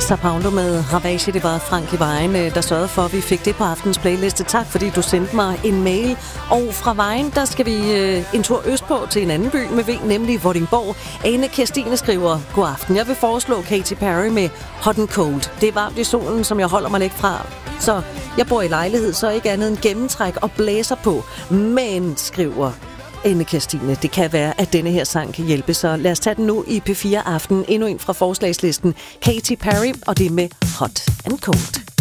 Sapaundo med Ravage. Det var Frank i Vejen, der sørgede for, at vi fik det på aftens playliste. Tak, fordi du sendte mig en mail. Og fra Vejen, der skal vi en tur østpå til en anden by med V, nemlig Vordingborg. Ane Kirstine skriver, god aften. Jeg vil foreslå Katy Perry med Hot and Cold. Det er varmt i solen, som jeg holder mig ikke fra. Så jeg bor i lejlighed, så ikke andet end gennemtræk og blæser på. Men, skriver Ane Kirstine, det kan være, at denne her sang kan hjælpe, så lad os tage den nu i P4 Aften. Endnu en fra forslagslisten. Katy Perry, og det er med Hot and Cold.